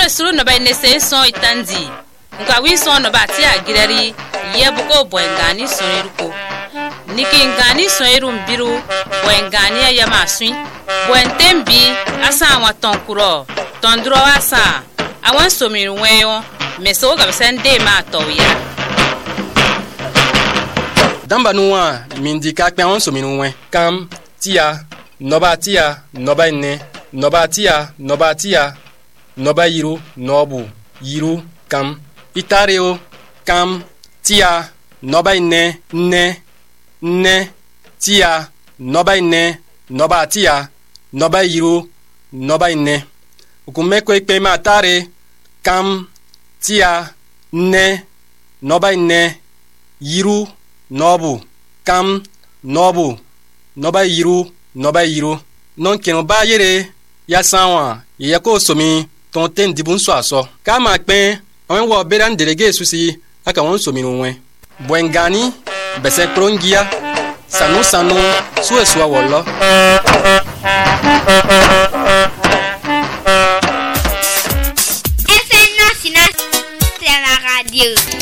suru no ba nese so itanzi nga wi so no ba ti agirari yebuko boengani so iruko niki ngani so irumbiru boengani ya masui boentembi asa wa tonkuro tondro asa awan so mirweyo meso ga sende ma toya damba nuwa mindika pe on so mirwe kam tia noba ne noba tia noba yiru nobu yiru kam itareo kam tia noba ne tia noba ne noba tia noba yiru noba ne ukumeko ikpe ma tare kam tia ne noba ne yiru nobu kam nobu noba yiru non keno ba yere ya sanwa ya ko somi ton ten dibun so aso kama pe on wo beran delege susi aka won somi nwe boengani bese prongia sanu su eswa wollo